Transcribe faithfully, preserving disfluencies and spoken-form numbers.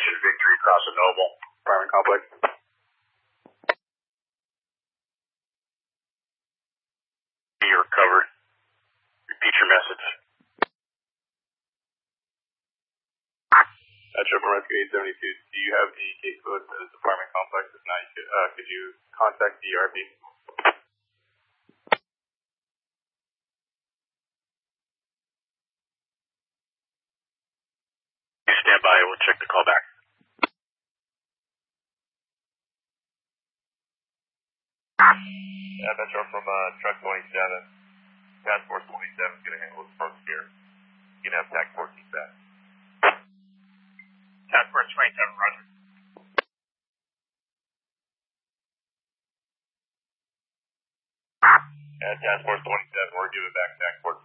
Action Victory across the Noble apartment complex. You're recovered. Repeat your message. Uh, Triple Rescue eight seventy-two, do you have the case code for this apartment complex? If not, you could, uh, could you contact the R P? You stand by, we'll check the call back. Yeah, Metro from uh, truck twenty-seven. Task Force twenty-seven is going to handle this approach here. You can have Task Force back. Task Force twenty-seven, roger. Yeah, Task Force twenty-seven, we're giving back Task Force